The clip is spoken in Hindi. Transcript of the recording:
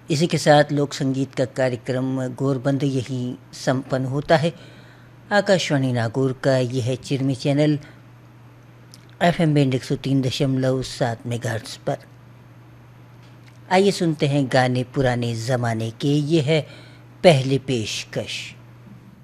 इसी के साथ लोक संगीत का कार्यक्रम गोरबंद यहीं संपन्न होता है। आकाशवाणी नागौर का यह है चिरमी चैनल FM बैंड 103.7 मेगाहर्ट्ज़ पर। आइए सुनते हैं गाने पुराने ज़माने के। ये है पहली पेशकश।